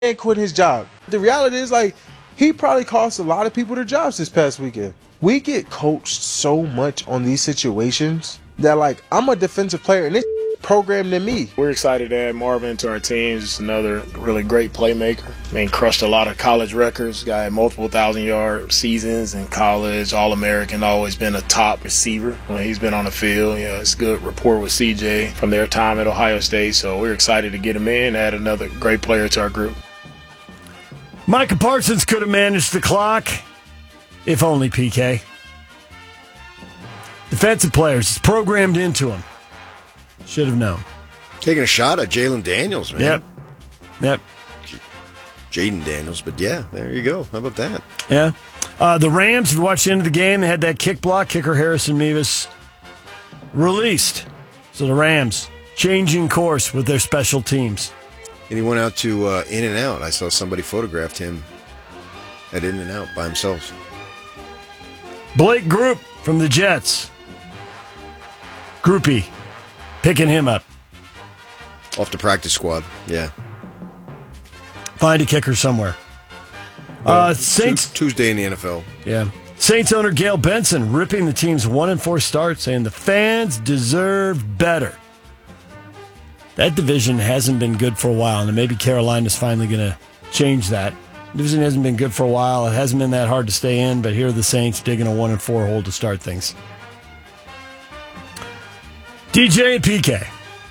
and quit his job. The reality is, like, he probably cost a lot of people their jobs this past weekend. We get coached so much on these situations that, like, I'm a defensive player and this programmed in me. We're excited to add Marvin to our team. He's another really great playmaker. I mean, crushed a lot of college records. Guy had multiple 1,000-yard seasons in college, All-American, always been a top receiver when he's been on the field. You know, it's good rapport with CJ from their time at Ohio State. So we're excited to get him in, add another great player to our group. Micah Parsons could have managed the clock, if only PK. Defensive players, it's programmed into him. Should have known. Taking a shot at Jalen Daniels, man. Yep. Jaden Daniels, but yeah, there you go. How about that? Yeah. The Rams, if you watched the end of the game, they had that kick block. Kicker Harrison Mevis released. So the Rams changing course with their special teams. And he went out to In-N-Out. I saw somebody photographed him at In-N-Out by himself. Blake Group from the Jets. Groupie. Picking him up. Off the practice squad, yeah. Find a kicker somewhere. Saints Tuesday in the NFL. Yeah. Saints owner Gail Benson ripping the team's 1-4 start, saying the fans deserve better. That division hasn't been good for a while, and maybe Carolina's finally going to change that. The division hasn't been good for a while. It hasn't been that hard to stay in, but here are the Saints digging a 1-4 hole to start things. DJ and PK.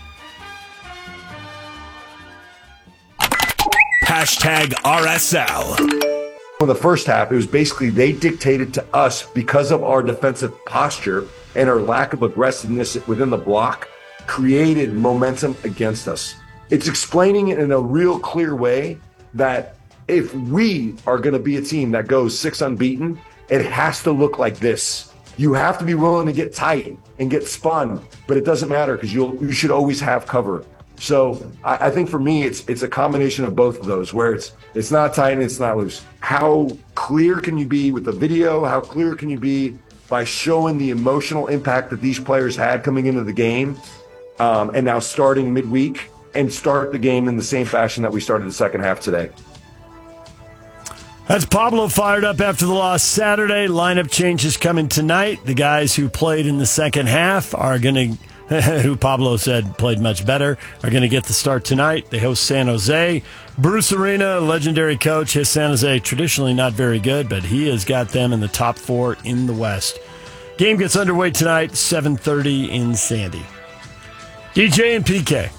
Hashtag RSL. In the first half, it was basically they dictated to us because of our defensive posture and our lack of aggressiveness within the block created momentum against us. It's explaining it in a real clear way that if we are going to be a team that goes 6 unbeaten, it has to look like this. You have to be willing to get tight and get spun, but it doesn't matter because you should always have cover. So I think for me, it's a combination of both of those, where it's not tight and it's not loose. How clear can you be with the video? How clear can you be by showing the emotional impact that these players had coming into the game, and now starting midweek, and start the game in the same fashion that we started the second half today? That's Pablo fired up after the loss Saturday. Lineup changes coming tonight. The guys who played in the second half are going to, who Pablo said played much better, are going to get the start tonight. They host San Jose. Bruce Arena, legendary coach, his San Jose traditionally not very good, but he has got them in the top 4 in the West. Game gets underway tonight, 7:30 in Sandy. DJ and PK.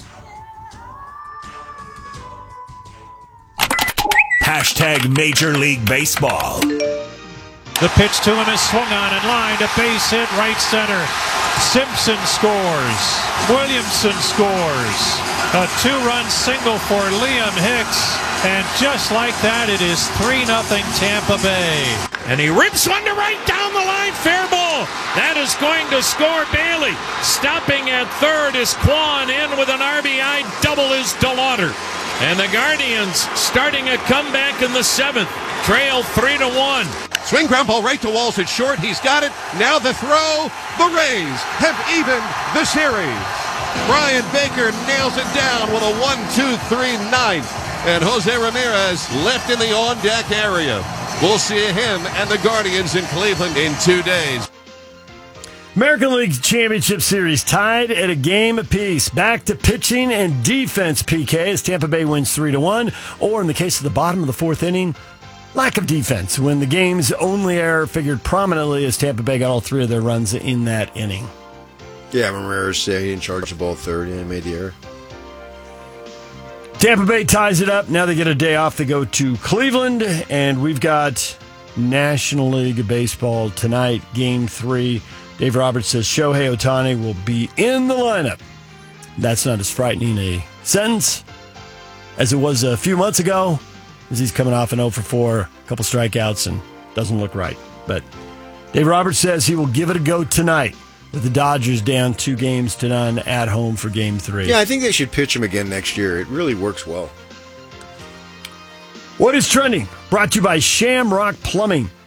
Hashtag Major League Baseball. The pitch to him is swung on and lined. A base hit right center. Simpson scores. Williamson scores. A 2-run single for Liam Hicks. And just like that, it is 3-0 Tampa Bay. And he rips one to right down the line. Fair ball. That is going to score Bailey. Stopping at third is Kwan. In with an RBI double is DeLauder. And the Guardians starting a comeback in the 7th. Trail 3-1. Swing ground ball right to Walls at short. He's got it. Now the throw. The Rays have evened the series. Brian Baker nails it down with a 1-2-3 ninth. And Jose Ramirez left in the on-deck area. We'll see him and the Guardians in Cleveland in 2 days. American League Championship Series tied at a game apiece. Back to pitching and defense, PK, as Tampa Bay wins 3-1. Or in the case of the bottom of the 4th inning, lack of defense when the game's only error figured prominently as Tampa Bay got all 3 of their runs in that inning. Yeah, Ramirez said he didn't charge the ball third and he made the error. Tampa Bay ties it up. Now they get a day off. They go to Cleveland, and we've got National League of Baseball tonight, Game 3. Dave Roberts says Shohei Ohtani will be in the lineup. That's not as frightening a sentence as it was a few months ago, as he's coming off an 0-for-4, a couple strikeouts, and doesn't look right. But Dave Roberts says he will give it a go tonight with the Dodgers down 2-0 at home for Game 3. Yeah, I think they should pitch him again next year. It really works well. What is trending? Brought to you by Shamrock Plumbing.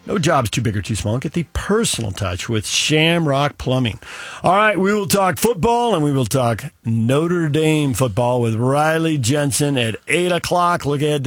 No job's too big or too small. Get the personal touch with Shamrock Plumbing. All right, we will talk football and we will talk Notre Dame football with Riley Jensen at 8 o'clock. Look ahead to